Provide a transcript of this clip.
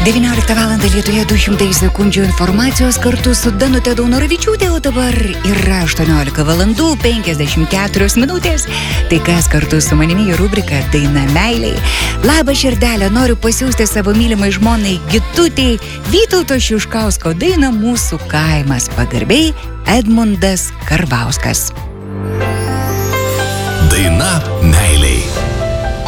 19 val. Lietuvėje 200 sekundžių informacijos kartu su Danute Daunoravičiūtė, o dabar yra 18 valandų 54 minutės. Tai kas kartu su manimi į rubriką Daina meilei. Labą širdelę, noriu pasiųsti savo mylimai žmonai Gitutei Vytauto Šiuškausko dainą Mūsų kaimas, pagarbiai Edmundas Karvauskas. Daina meilei.